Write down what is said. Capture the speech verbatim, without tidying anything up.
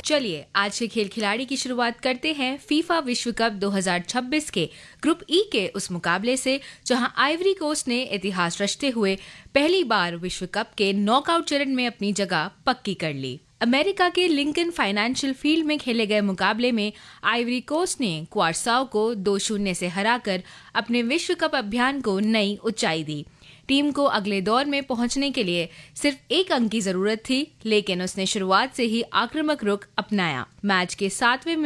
चलिए आज के खेल खिलाड़ी की शुरुआत करते हैं फीफा विश्व कप दो हज़ार छब्बीस के ग्रुप ई के उस मुकाबले से जहां आइवरी कोस्ट ने इतिहास रचते हुए पहली बार विश्व कप के नॉकआउट चरण में अपनी जगह पक्की कर ली। अमेरिका के लिंकन फाइनेंशियल फील्ड में खेले गए मुकाबले में आइवरी कोस्ट ने क्वारसाओ को दो शून्य से हराकर अपने विश्व कप अभियान को नई ऊंचाई दी। टीम को अगले दौर में पहुंचने के लिए सिर्फ एक अंक की जरूरत थी, लेकिन उसने शुरुआत से ही आक्रामक रुख अपनाया। मैच के सातवें